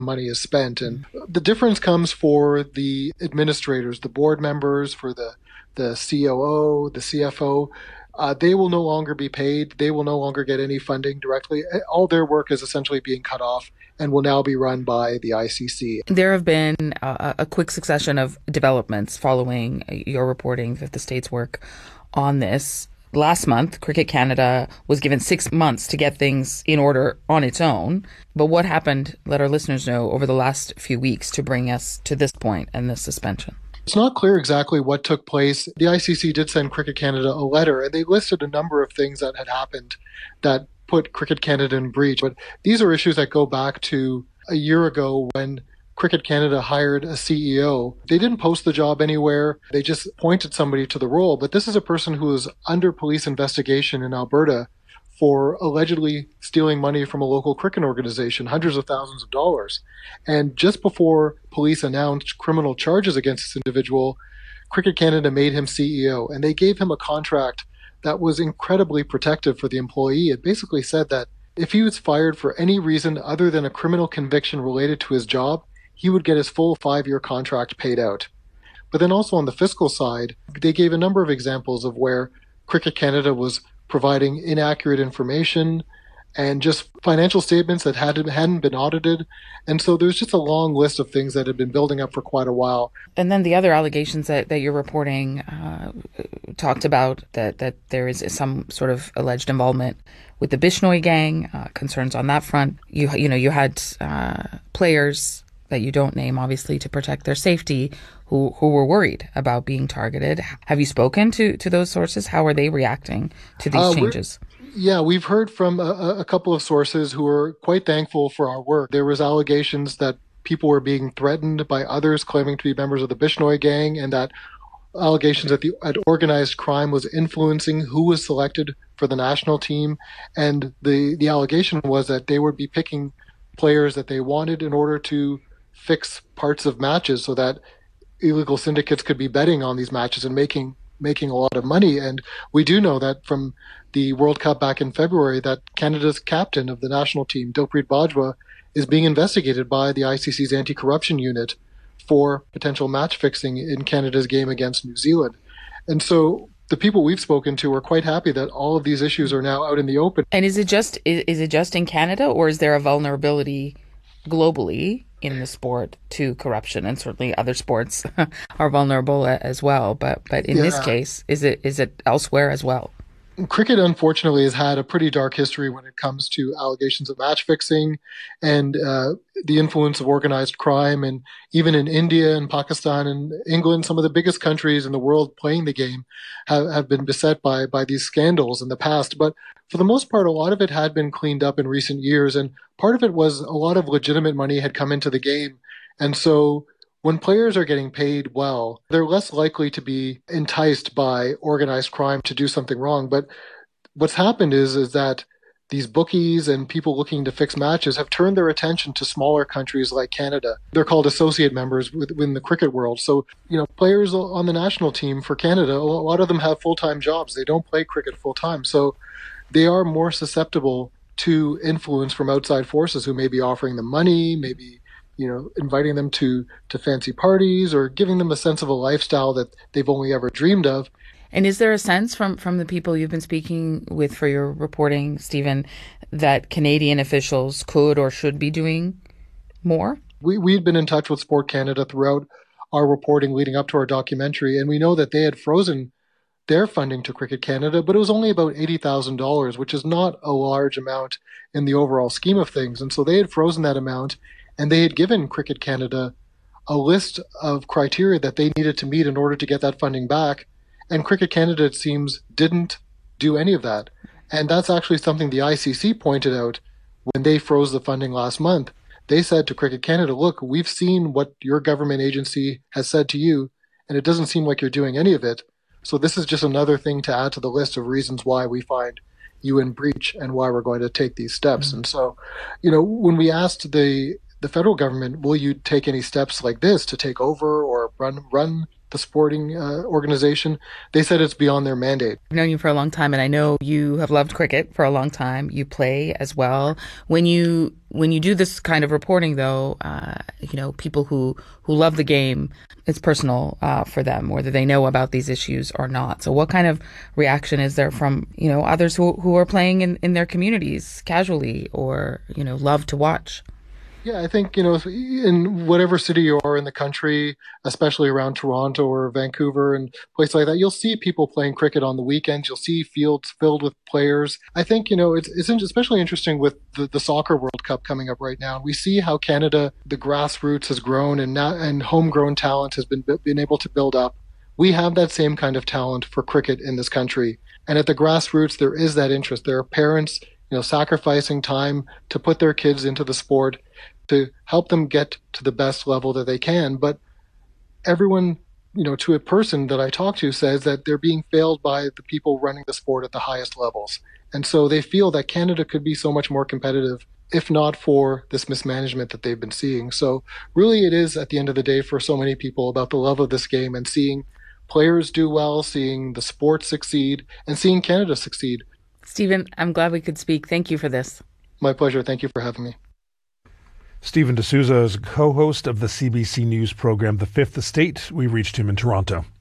money is spent. And the difference comes for the administrators, the board members, for the COO, the CFO. They will no longer be paid. They will no longer get any funding directly. All their work is essentially being cut off and will now be run by the ICC. There have been a quick succession of developments following your reporting of the state's work on this. Last month, Cricket Canada was given 6 months to get things in order on its own. But what happened, let our listeners know, over the last few weeks to bring us to this point and this suspension? It's not clear exactly what took place. The ICC did send Cricket Canada a letter, and they listed a number of things that had happened that put Cricket Canada in breach. But these are issues that go back to a year ago when Cricket Canada hired a CEO. They didn't post the job anywhere. They just appointed somebody to the role. But this is a person who is under police investigation in Alberta for allegedly stealing money from a local cricket organization, hundreds of thousands of dollars. And just before police announced criminal charges against this individual, Cricket Canada made him CEO, and they gave him a contract that was incredibly protective for the employee. It basically said that if he was fired for any reason other than a criminal conviction related to his job, he would get his full 5-year contract paid out. But then also on the fiscal side, they gave a number of examples of where Cricket Canada was providing inaccurate information and just financial statements that hadn't been audited. And so there's just a long list of things that had been building up for quite a while. And then the other allegations that you're reporting talked about that there is some sort of alleged involvement with the Bishnoi gang, concerns on that front. You had players that you don't name, obviously, to protect their safety, who were worried about being targeted. Have you spoken to those sources? How are they reacting to these changes? We've heard from a couple of sources who are quite thankful for our work. There was allegations that people were being threatened by others claiming to be members of the Bishnoi gang, and that allegations that the organized crime was influencing who was selected for the national team. And the allegation was that they would be picking players that they wanted in order to fix parts of matches so that illegal syndicates could be betting on these matches and making a lot of money. And we do know that from the World Cup back in February that Canada's captain of the national team, Dilpreet Bajwa, is being investigated by the ICC's anti-corruption unit for potential match fixing in Canada's game against New Zealand. And so the people we've spoken to are quite happy that all of these issues are now out in the open. And is it just in Canada, or is there a vulnerability globally in the sport to corruption? And certainly other sports are vulnerable as well. But in this case, is it elsewhere as well? Cricket, unfortunately, has had a pretty dark history when it comes to allegations of match fixing and the influence of organized crime. And even in India and Pakistan and England, some of the biggest countries in the world playing the game have been beset by these scandals in the past. But for the most part, a lot of it had been cleaned up in recent years. And part of it was a lot of legitimate money had come into the game. And so when players are getting paid well, they're less likely to be enticed by organized crime to do something wrong. But what's happened is that these bookies and people looking to fix matches have turned their attention to smaller countries like Canada. They're called associate members within the cricket world. So, players on the national team for Canada, a lot of them have full-time jobs. They don't play cricket full-time. So they are more susceptible to influence from outside forces who may be offering them money, maybe inviting them to fancy parties or giving them a sense of a lifestyle that they've only ever dreamed of. And is there a sense from the people you've been speaking with for your reporting, Stephen, that Canadian officials could or should be doing more? We'd been in touch with Sport Canada throughout our reporting leading up to our documentary, and we know that they had frozen their funding to Cricket Canada, but it was only about $80,000, which is not a large amount in the overall scheme of things. And so they had frozen that amount, and they had given Cricket Canada a list of criteria that they needed to meet in order to get that funding back. And Cricket Canada, it seems, didn't do any of that. And that's actually something the ICC pointed out when they froze the funding last month. They said to Cricket Canada, look, we've seen what your government agency has said to you, and it doesn't seem like you're doing any of it. So this is just another thing to add to the list of reasons why we find you in breach and why we're going to take these steps. Mm-hmm. And so, when we asked the federal government, will you take any steps like this to take over or run the sporting organization, they said it's beyond their mandate. I've known you for a long time, and I know you have loved cricket for a long time. You play as well. When you do this kind of reporting, though, people who love the game, it's personal for them, whether they know about these issues or not. So what kind of reaction is there from, others who are playing in their communities casually or, love to watch? Yeah, I think, in whatever city you are in the country, especially around Toronto or Vancouver and places like that, you'll see people playing cricket on the weekends. You'll see fields filled with players. I think, it's especially interesting with the Soccer World Cup coming up right now. We see how Canada, the grassroots has grown and homegrown talent has been able to build up. We have that same kind of talent for cricket in this country. And at the grassroots, there is that interest. There are parents, sacrificing time to put their kids into the sport to help them get to the best level that they can. But everyone, to a person that I talk to says that they're being failed by the people running the sport at the highest levels. And so they feel that Canada could be so much more competitive if not for this mismanagement that they've been seeing. So really it is, at the end of the day, for so many people about the love of this game and seeing players do well, seeing the sport succeed, and seeing Canada succeed. Stephen, I'm glad we could speak. Thank you for this. My pleasure. Thank you for having me. Stephen D'Souza is co-host of the CBC News program, The Fifth Estate. We reached him in Toronto.